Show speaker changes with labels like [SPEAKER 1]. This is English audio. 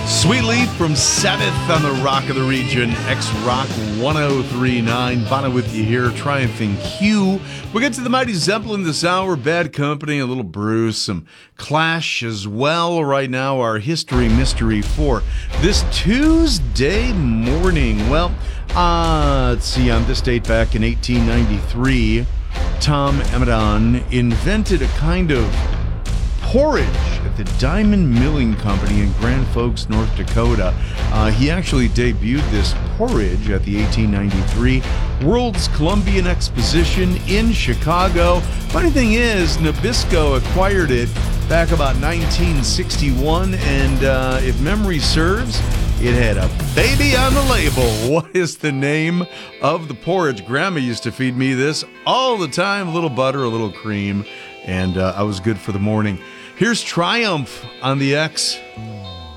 [SPEAKER 1] Sweet Leaf from Sabbath on the Rock of the Region, X-Rock 1039. Bono with you here, Triumphing Q. We get to the Mighty Zeppelin this hour, Bad Company, a little Bruce, some Clash as well. Right now, our history mystery for this Tuesday morning. Well, let's see, on this date back in 1893, Tom Amidon invented a kind of porridge at the Diamond Milling Company in Grand Forks, North Dakota. He actually debuted this porridge at the 1893 World's Columbian Exposition in Chicago. Funny thing is, Nabisco acquired it back about 1961, and if memory serves, it had a baby on the label. What is the name of the porridge? Grandma used to feed me this all the time. A little butter, a little cream, and I was good for the morning. Here's Triumph on the X.